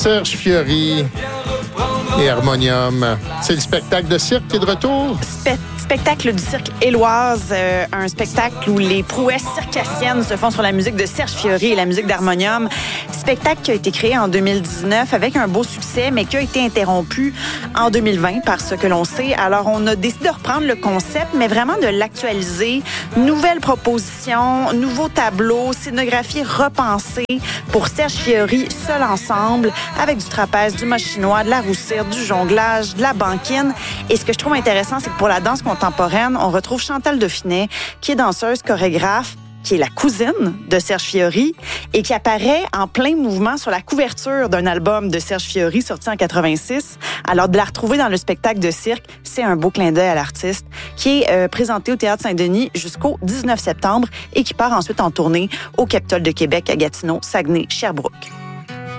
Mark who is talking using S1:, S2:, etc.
S1: Serge Fiori et Harmonium. C'est le spectacle de cirque qui est de retour?
S2: Spectacle du cirque Éloise, un spectacle où les prouesses circassiennes se font sur la musique de Serge Fiori et la musique d'Harmonium. Spectacle qui a été créé en 2019 avec un beau succès, mais qui a été interrompu en 2020 par ce que l'on sait. Alors, on a décidé de reprendre le concept, mais vraiment de l'actualiser. Nouvelles propositions, nouveaux tableaux, scénographie repensée pour Serge Fiori, seul ensemble, avec du trapèze, du mât chinois, de la roue cirque, du jonglage, de la banquine. Et ce que je trouve intéressant, c'est que pour la danse contemporaine, on retrouve Chantal Dauphinet, qui est danseuse, chorégraphe, qui est la cousine de Serge Fiori et qui apparaît en plein mouvement sur la couverture d'un album de Serge Fiori sorti en 86. Alors, de la retrouver dans le spectacle de cirque, c'est un beau clin d'œil à l'artiste qui est présenté au Théâtre Saint-Denis jusqu'au 19 septembre et qui part ensuite en tournée au Capitole de Québec, à Gatineau, Saguenay, Sherbrooke.